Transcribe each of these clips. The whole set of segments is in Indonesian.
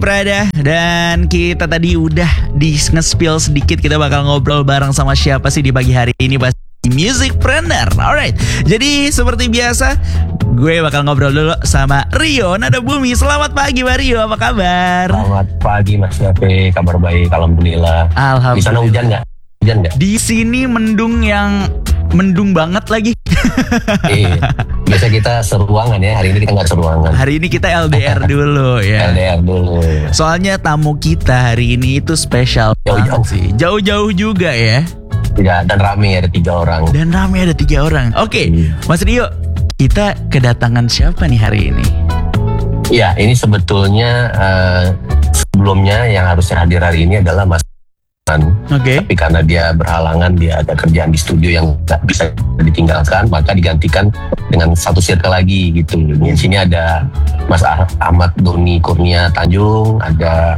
Prada, dan kita tadi udah di nge-spill sedikit kita bakal ngobrol bareng sama siapa sih di pagi hari ini pas Musicpreneur. Alright, jadi seperti biasa gue bakal ngobrol dulu sama Rio Nada Bumi. Selamat pagi Pak Rio, apa kabar? Selamat pagi Mas Yafe, kabar baik, alhamdulillah. Alhamdulillah. Di sana hujan nggak? Hujan nggak? Di sini mendung banget lagi. Biasa kita seruangan ya, hari ini kita nggak seruangan. Hari ini kita LDR dulu ya. LDR dulu. Soalnya tamu kita hari ini itu spesial Jauh-jauh banget sih. Jauh-jauh juga ya. Tidak, dan rame ada 3 orang. Oke, Mas Rio, kita kedatangan siapa nih hari ini? Iya, ini sebetulnya sebelumnya yang harusnya hadir hari ini adalah Mas Oke. Tapi karena dia berhalangan, dia ada kerjaan di studio yang nggak bisa ditinggalkan, maka digantikan dengan satu circle lagi gitu. Di sini ada Mas Ahmad Doni Kurnia Tanjung, ada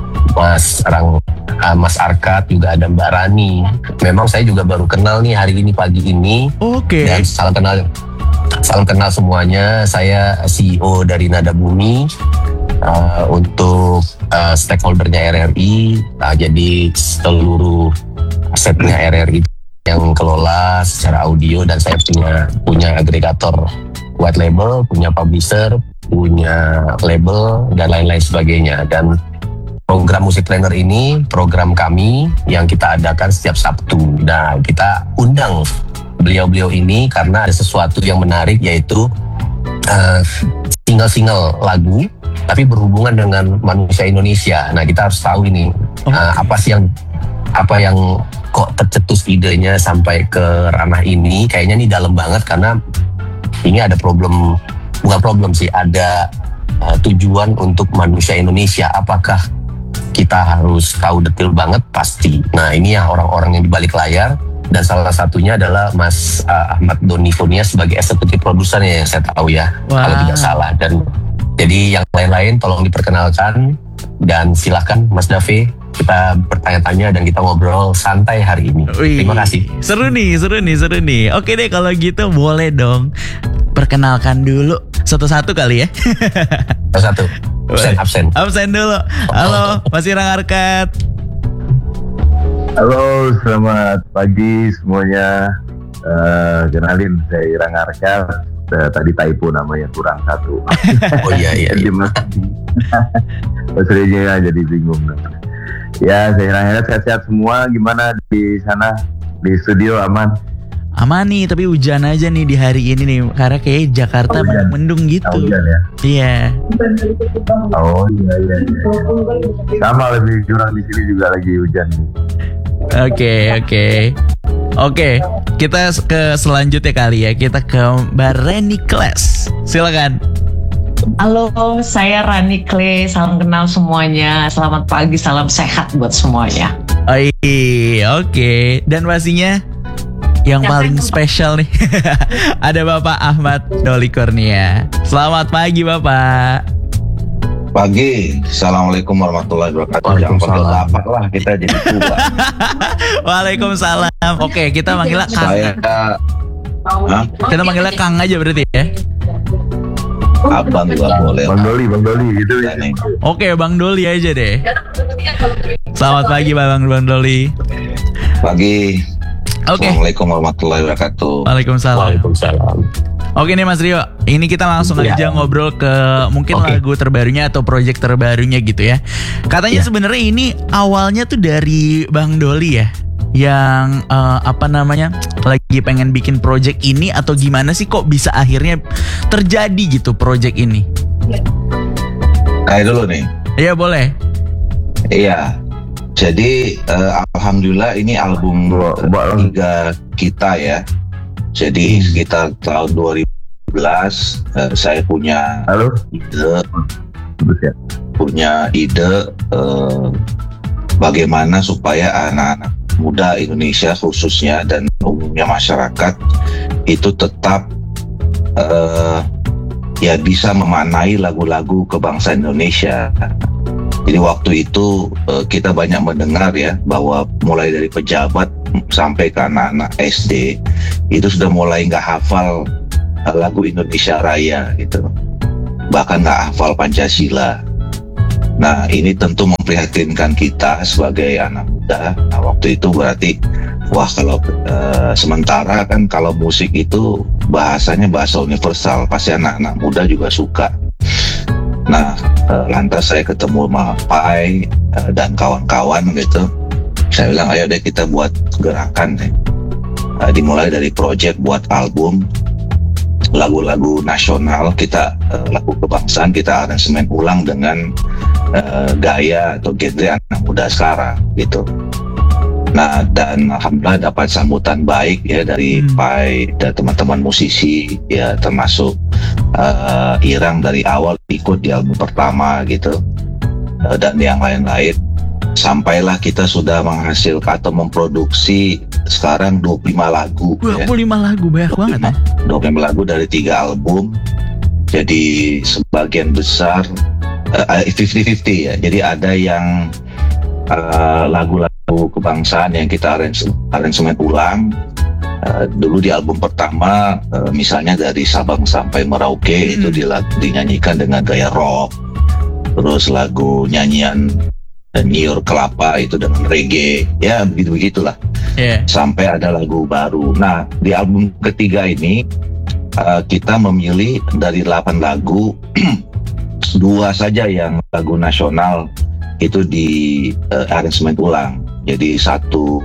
Mas Arkat, juga ada Mbak Rani. Memang saya juga baru kenal nih hari ini pagi ini. Oke. Dan salam kenal semuanya. Saya CEO dari Nada Bumi. Untuk stakeholdernya RRI, jadi seluruh asetnya RRI yang kelola secara audio, dan saya punya agregator white label, punya publisher, punya label, dan lain-lain sebagainya. Dan program Musicpreneur ini program kami yang kita adakan setiap Sabtu. Nah, kita undang beliau-beliau ini karena ada sesuatu yang menarik, yaitu single-single lagu tapi berhubungan dengan manusia Indonesia. Nah, kita harus tahu ini apa yang kok tercetus idenya sampai ke ranah ini. Kayaknya ini dalam banget karena ini ada ada tujuan untuk manusia Indonesia. Apakah kita harus tahu detail banget? Pasti. Nah, ini ya orang-orang yang di balik layar, dan salah satunya adalah Mas Ahmad Doni Kurnia sebagai eksekutif produsernya yang saya tahu ya. Wow. Kalau tidak salah. Dan jadi yang lain-lain tolong diperkenalkan, dan silakan Mas Davi, kita bertanya-tanya dan kita ngobrol santai hari ini. Terima kasih. Seru nih. Oke deh, kalau gitu boleh dong perkenalkan dulu satu-satu kali ya. Satu. Absen dulu. Halo, Mas Irang Arkat. Halo, selamat pagi semuanya. Kenalin, saya Irang Arkat. Tadi typo namanya, kurang 1. Oh iya. Mas Reja jadi bingung. Ya, saya Irang Arkat, sehat-sehat semua. Gimana di sana, di studio aman? Aman nih, tapi hujan aja nih di hari ini nih, karena kayak Jakarta mendung gitu. Hujan ya? Iya. Oh iya. Sama, lebih curang di sini juga lagi hujan. Oke, kita ke selanjutnya kali ya. Kita ke Mbak Rani Kles. Silakan. Halo, saya Rani Kles. Salam kenal semuanya. Selamat pagi, salam sehat buat semuanya. Oke. Dan pastinya yang paling spesial nih ada Bapak Ahmad Doni Kurnia. Selamat pagi Bapak. Pagi, assalamualaikum warahmatullahi wabarakatuh. Jangan panggil bapak lah, kita jadi tua. Waalaikumsalam. Oke, kita manggilnya Kang. Kita manggilnya Kang aja berarti ya. Abang juga boleh. Bang Doli gitu ya. Oke, Bang Doli aja deh. Selamat pagi Bang Doli. Pagi. Oke. Assalamualaikum warahmatullahi wabarakatuh. Waalaikumsalam. Oke nih Mas Rio, ini kita langsung aja ngobrol ke mungkin lagu terbarunya atau project terbarunya gitu ya. Katanya sebenarnya ini awalnya tuh dari Bang Doli ya, yang lagi pengen bikin project ini, atau gimana sih kok bisa akhirnya terjadi gitu project ini? Kayak dulu nih. Iya boleh. Iya. Jadi alhamdulillah ini album ketiga kita ya. Jadi sekitar tahun 2011 saya punya ide bagaimana supaya anak-anak muda Indonesia khususnya dan umumnya masyarakat itu tetap bisa memaknai lagu-lagu kebangsaan Indonesia. Jadi waktu itu kita banyak mendengar ya bahwa mulai dari pejabat sampai ke anak-anak SD itu sudah mulai nggak hafal lagu Indonesia Raya gitu, bahkan nggak hafal Pancasila. Nah, ini tentu memprihatinkan kita sebagai anak muda. Nah, waktu itu berarti, wah kalau sementara kan kalau musik itu bahasanya bahasa universal, pasti anak-anak muda juga suka. Nah, lantas saya ketemu sama Pai dan kawan-kawan gitu. Saya bilang, ayo deh kita buat gerakan deh. Dimulai dari project buat album lagu-lagu nasional kita, lagu kebangsaan kita aransemen ulang dengan gaya atau genre anak muda sekarang gitu. Nah, dan alhamdulillah dapat sambutan baik ya dari Pai dan teman-teman musisi ya, termasuk Irang dari awal ikut di album pertama gitu, dan yang lain-lain. Sampailah kita sudah menghasilkan atau memproduksi sekarang 25 lagu. 25 lagu, banyak banget ya. 25 lagu dari 3 album. Jadi sebagian besar 50-50 ya. Jadi ada yang lagu-lagu kebangsaan yang kita aransemen ulang. Dulu di album pertama misalnya dari Sabang sampai Merauke itu dinyanyikan dengan gaya rock. Terus lagu nyanyian Nyiur Kelapa itu dengan reggae, ya begitu-begitulah. Sampai ada lagu baru. Nah, di album ketiga ini kita memilih dari 8 lagu 2 saja yang lagu nasional itu di aransemen ulang. Jadi satu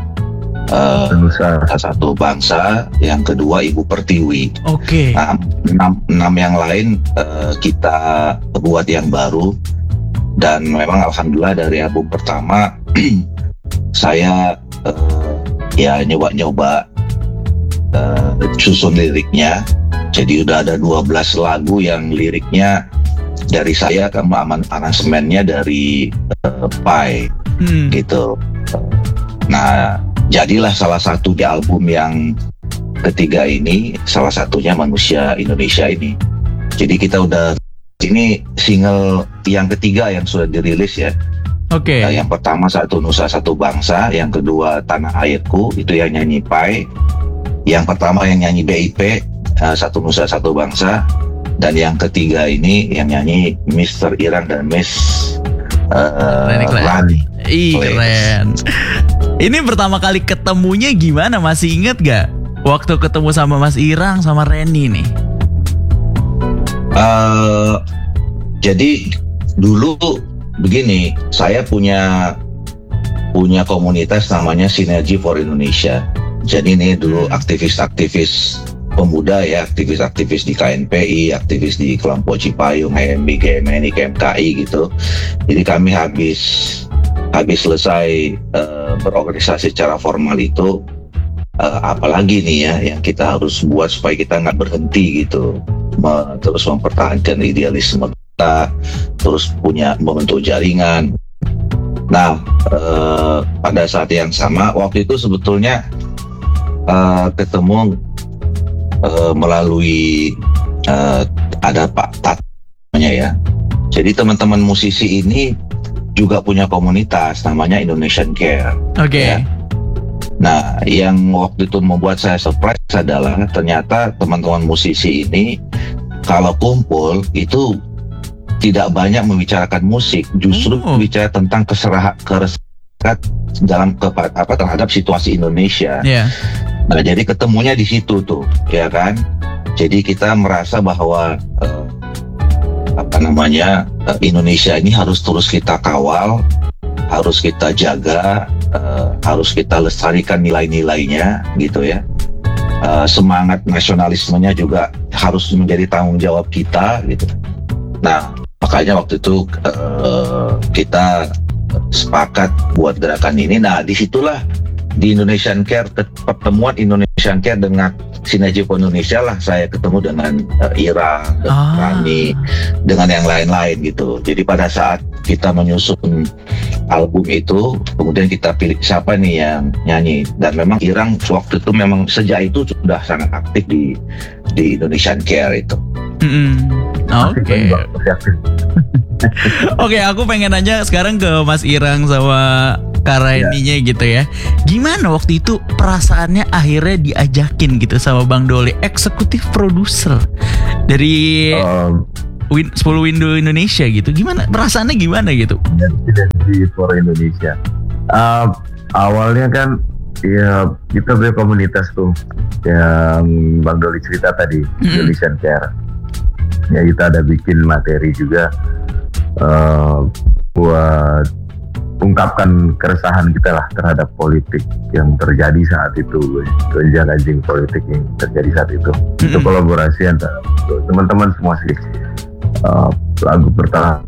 bangsa, yang kedua Ibu Pertiwi. Oke. Nah, 6 yang lain kita buat yang baru. Dan memang alhamdulillah dari album pertama saya ya nyoba-nyoba susun liriknya. Jadi udah ada 12 lagu yang liriknya dari saya, aransemennya dari Pai gitu. Nah, jadilah salah satu di album yang ketiga ini, salah satunya Manusia Indonesia ini. Jadi kita udah, ini single yang ketiga yang sudah dirilis ya. Oke. Nah, yang pertama Satu Nusa Satu Bangsa, yang kedua Tanah Airku itu yang nyanyi Pai, yang pertama yang nyanyi BIP Satu Nusa Satu Bangsa, dan yang ketiga ini yang nyanyi Mr. Irang dan Miss Rani. Ih, keren. Ini pertama kali ketemunya gimana? Masih inget gak waktu ketemu sama Mas Irang sama Reni nih? Jadi dulu begini, saya punya komunitas namanya Sinergi for Indonesia. Jadi ini dulu aktivis-aktivis pemuda ya, aktivis-aktivis di KNPI, aktivis di kelompok Cipayung, HMB, GMNI, KMKI gitu. Jadi kami habis selesai berorganisasi secara formal itu, apalagi nih ya yang kita harus buat supaya kita nggak berhenti gitu, terus mempertahankan idealisme kita, terus membentuk jaringan. Nah, pada saat yang sama waktu itu sebetulnya ketemu melalui ada Pak Tat namanya ya. Jadi teman-teman musisi ini juga punya komunitas namanya Indonesian Care. Oke. Ya. Nah, yang waktu itu membuat saya surprise adalah ternyata teman-teman musisi ini kalau kumpul itu tidak banyak membicarakan musik, justru bicara tentang keresahan dalam terhadap situasi Indonesia. Nah, jadi ketemunya di situ tuh, ya kan? Jadi kita merasa bahwa Indonesia ini harus terus kita kawal, harus kita jaga, harus kita lestarikan nilai-nilainya gitu ya. Semangat nasionalismenya juga harus menjadi tanggung jawab kita gitu. Nah, makanya waktu itu kita sepakat buat gerakan ini. Nah, disitulah di Indonesian Care, pertemuan Indonesian Care dengan Sinergi for Indonesia lah saya ketemu dengan Ira, dengan Rani, dengan yang lain-lain gitu. Jadi pada saat kita menyusun album itu, kemudian kita pilih siapa nih yang nyanyi. Dan memang Irang waktu itu memang sejak itu sudah sangat aktif di Indonesian Care itu. Oke. Oke, aku pengen nanya sekarang ke Mas Irang sama Kareninya gitu ya. Gimana waktu itu perasaannya akhirnya diajakin gitu sama Bang Doli, eksekutif produser dari 10 window Indonesia gitu. Gimana perasaannya gimana gitu? Presidensi for Indonesia. Awalnya kan ya kita punya komunitas tuh yang Bang Doli cerita tadi, Indonesian Care. Ya kita ada bikin materi juga buat ungkapkan keresahan kita lah terhadap politik yang terjadi saat itu, gonjang-ganjing politik yang terjadi saat itu. Itu kolaborasi antara teman-teman semua sih. Lagu pertama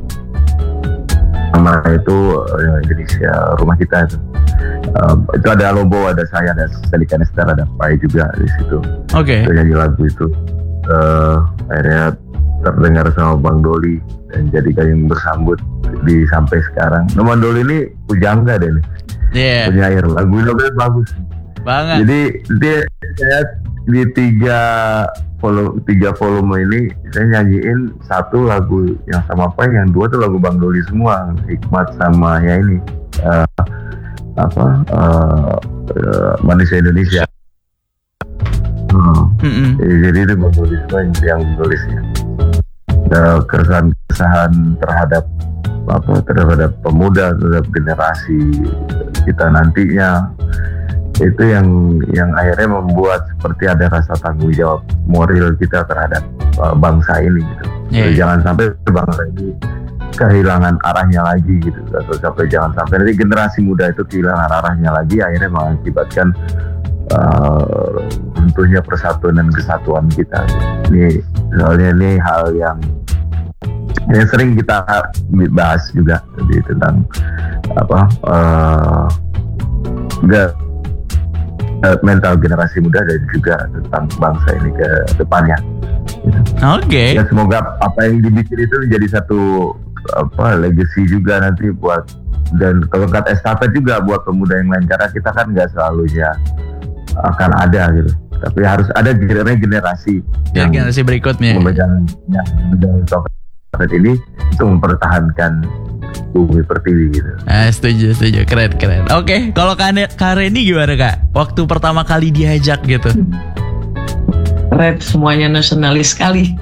itu Indonesia Rumah Kita itu ada Lobo, ada saya, ada Sally Kanester, ada Pai juga di situ. Oke. Itu nyanyi lagu itu akhirnya terdengar sama Bang Doli dan jadi kayak bersambut di sampai sekarang. Bang Doli ini pujangga deh nih. Iya. Penyair lagunya bagus Banget. jadi dia saya di tiga volume ini saya nyanyiin satu lagu yang sama Pai, yang dua tuh lagu Bang Doli semua, Hikmat sama ya ini Manusia Indonesia. Jadi itu Bang Doli semua yang tulisnya. Keresahan terhadap terhadap pemuda, terhadap generasi kita nantinya, itu yang akhirnya membuat seperti ada rasa tanggung jawab moral kita terhadap bangsa ini gitu. Jadi jangan sampai bangsa ini kehilangan arahnya lagi gitu, atau jangan sampai nanti generasi muda itu kehilangan arahnya lagi, akhirnya mengakibatkan runtuhnya persatuan dan kesatuan kita. Ini soalnya ini hal yang sering kita bahas juga tentang mental generasi muda dan juga tentang bangsa ini ke depannya. Oke. Ya semoga apa yang dibikin itu menjadi satu legacy juga nanti buat, dan tongkat estafet juga buat pemuda yang lain, karena kita kan nggak selalunya akan ada gitu, tapi harus ada generasi yang generasi berikutnya memegang tongkat ini untuk mempertahankan Bumi Pertiwi gitu. Setuju, keren. Oke, kalau Kak Reni gimana Kak? Waktu pertama kali diajak gitu. Keren, semuanya nasionalis sekali.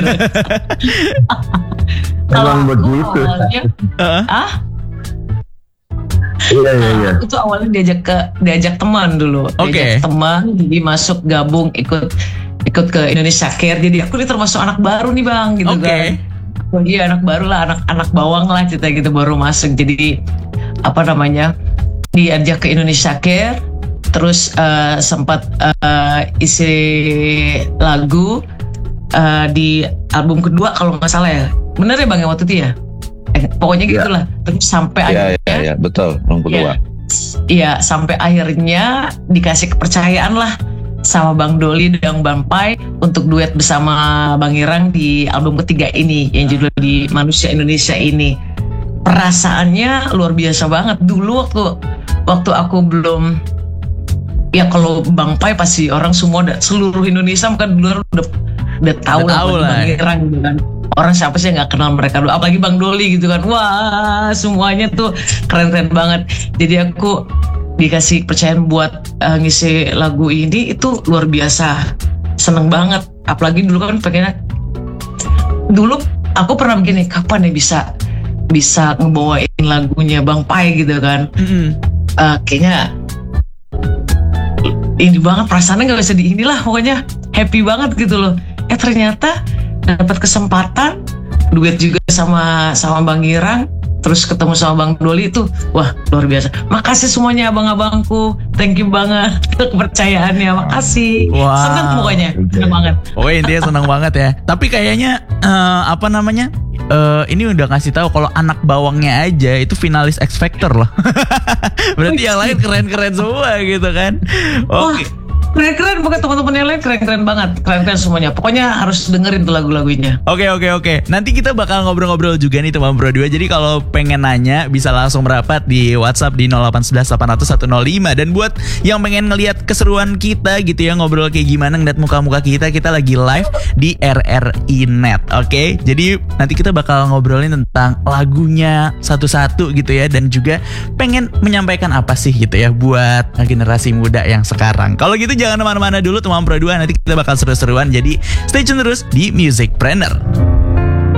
Emang begitu. Iya. Itu awalnya diajak teman dulu. Diajak teman, jadi masuk gabung ikut ke Indonesia Care. Jadi aku ini termasuk anak baru nih Bang gitu kan. Iya, anak baru lah, anak bawang lah kita gitu, baru masuk. Jadi diajak ke Indonesia Care, terus sempat isi lagu di album kedua kalau nggak salah ya. Bener ya Bang ya waktu itu ya? Pokoknya gitulah. Terus sampai akhirnya. Iya, betul. Album kedua. Iya, sampai akhirnya dikasih kepercayaan lah sama Bang Doli dan Bang Pai untuk duet bersama Bang Irang di album ketiga ini yang judul di Manusia Indonesia ini. Perasaannya luar biasa banget. Dulu waktu aku belum, ya kalau Bang Pai pasti orang semua seluruh Indonesia kan dulu udah tahu lah Bang Irang gitu kan. Orang siapa sih yang nggak kenal mereka dulu, apalagi Bang Doli gitu kan. Wah, semuanya tuh keren banget. Jadi aku dikasih kepercayaan buat ngisi lagu ini, itu luar biasa, seneng banget. Apalagi dulu kan dulu aku pernah begini, kapan ya bisa ngebawain lagunya Bang Pai gitu kan. Kayaknya ini banget, perasaannya nggak bisa inilah, pokoknya happy banget gitu loh. Ternyata dapat kesempatan duet juga sama Bang Irang, terus ketemu sama Bang Doli, itu wah luar biasa. Makasih semuanya abang-abangku, thank you banget kepercayaannya, makasih. Senang pokoknya, senang banget. Intinya senang banget ya. Tapi kayaknya ini udah ngasih tahu kalau anak bawangnya aja itu finalis X Factor loh. Berarti yang lain keren-keren semua gitu kan. Oke. Keren-keren, pokoknya teman-teman yang lain keren-keren banget, keren-keren semuanya. Pokoknya harus dengerin tuh lagu-lagunya. Oke. Nanti kita bakal ngobrol-ngobrol juga nih teman berdua. Jadi kalau pengen nanya bisa langsung merapat di WhatsApp di 0811 800 105. Dan buat yang pengen ngelihat keseruan kita gitu ya, ngobrol kayak gimana, ngeliat muka-muka kita lagi live di RRI Net. Oke, jadi nanti kita bakal ngobrolin tentang lagunya satu-satu gitu ya, dan juga pengen menyampaikan apa sih gitu ya buat generasi muda yang sekarang. Kalau gitu jangan kemana-mana dulu teman Pro 2, nanti kita bakal seru-seruan, jadi stay tune terus di Musicpreneur.